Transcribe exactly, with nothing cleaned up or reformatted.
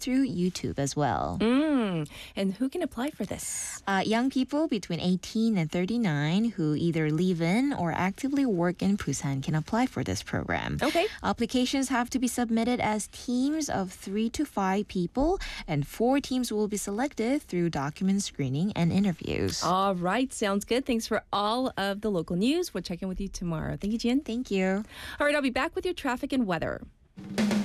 through YouTube as well. Mm. And who can apply for this? Uh, young people between eighteen and thirty-nine who either live in or actively work in Busan can apply for this program. Okay. Applications have to be submitted as teams of three to five people, and four teams will be selected through document screening and interviews. All right. Sounds good. Thanks for all of the local news. We'll check in with you tomorrow. Thank you, Jian. Thank you. All right. I'll be back with your traffic and weather.